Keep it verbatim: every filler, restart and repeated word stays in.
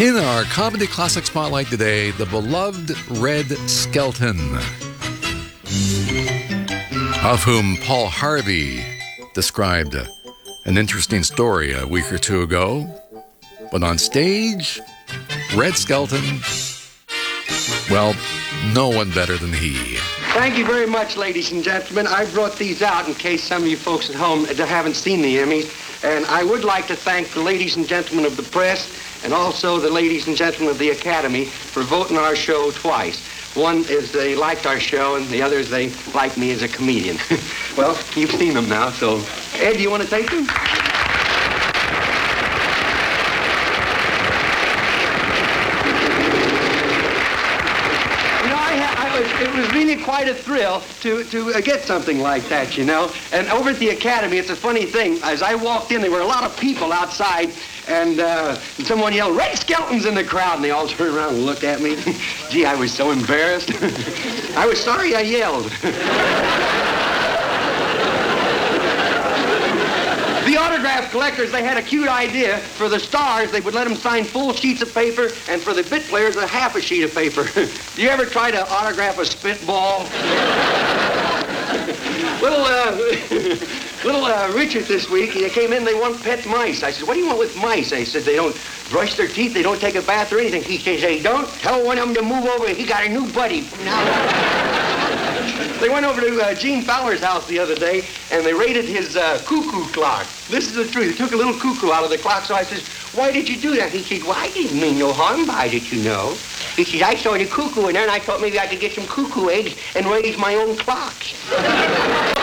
In our Comedy Classic Spotlight today, the beloved Red Skelton, of whom Paul Harvey described an interesting story a week or two ago. But on stage, Red Skelton, well, no one better than he. Thank you very much, ladies and gentlemen. I brought these out in case some of you folks at home haven't seen the Emmys. And I would like to thank the ladies and gentlemen of the press and also the ladies and gentlemen of the Academy for voting our show twice. One is they liked our show, and the other is they like me as a comedian. Well, you've seen them now, so... Ed, do you want to take them? It was really quite a thrill to, to uh, get something like that, you know. And over at the Academy, it's a funny thing. As I walked in, there were a lot of people outside, and uh, someone yelled, "Red Skelton's in the crowd," and they all turned around and looked at me. Gee, I was so embarrassed. I was sorry I yelled. The autograph collectors, they had a cute idea. For the stars, they would let them sign full sheets of paper, and for the bit players, a half a sheet of paper. Do you ever try to autograph a spitball? little uh, little uh, Richard this week, he came in, they want pet mice. I said, "What do you want with mice?" They said, "They don't brush their teeth, they don't take a bath or anything." He says, "Hey, don't tell one of them to move over. He got a new buddy." They went over to uh, Gene Fowler's house the other day, and they raided his uh, cuckoo clock. This is the truth. They took a little cuckoo out of the clock, so I says, "Why did you do that?" He said, "Well, I didn't mean no harm by it, you know." He said, "I saw the cuckoo in there, and I thought maybe I could get some cuckoo eggs and raise my own clock."